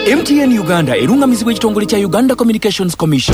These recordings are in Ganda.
MTN Uganda erungamizibwa ekitongole kya Uganda Communications Commission.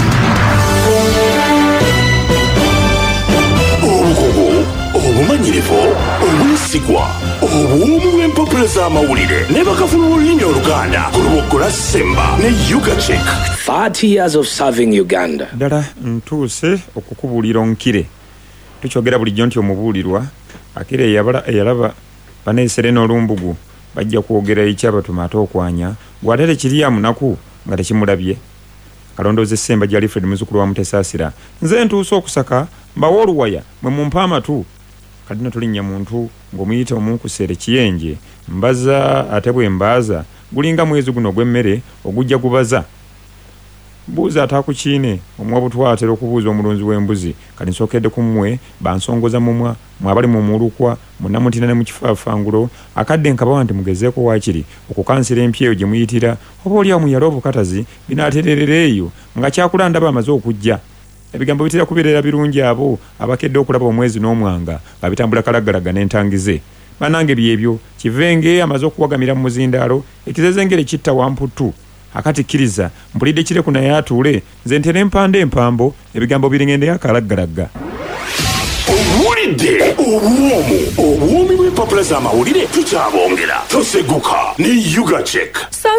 Obumanyirivu, obwesigwa, obuwumu bw'empapula z'amawulire ne bakafuna olulimi Oluganda ku Lubogola Semba ne Ugachek. 30 years of serving Uganda. Dala ntuuse okukubuulira onkire. Tukyogera bulijjo nti omubuulirwa akire eyalaba baneesere n'olumbugu bajja kwogera ekyabatuma ate okwanya gwatere kiriya munaku nga tekimulabye. Kalondooze Semba gyali Fred muzukulu wa Mutesaasira. Nze ntuuse okusaka mbawo oluwaya mwe mumpa amatu. Kadina tulinnya muntu ng'omuyita omunkusere kiyenje mbaza ate bwe mbaaza gulinga mwezi guno gw'emmere ogujja gubaza. Buuza atakukiine omwabutwa atera okubuuza omulunzi w'embuzi kati nsookedde ku mmwe bansongoza mumwa mwabali mu mulukwa munnamutina ne mu kifaafangulo akadde nkabawa nti mugezeeko waakiri okukansira empyeyo gye muyitira oba oli awo muyala obukatazi binaatererera eyo nga kyakula ndaba amaze okujja. Ebigambo bitera kubeerera birungi abo abakedde okulaba omwezi n'omwanga nga bitambula kalaggalaga n'entangize. Banange byebyo kivenge amaze okuwagamira mu muzindaalo ekizezengere kitta wamputtu akati kkiriza mpulidde kireku naye atuule nze ntere empande empambo ebigambo biringende akalaggalaga. Owulidde obuwoomu bw'empapula z'amawulire tukyabongera toseguka ne Ugachek.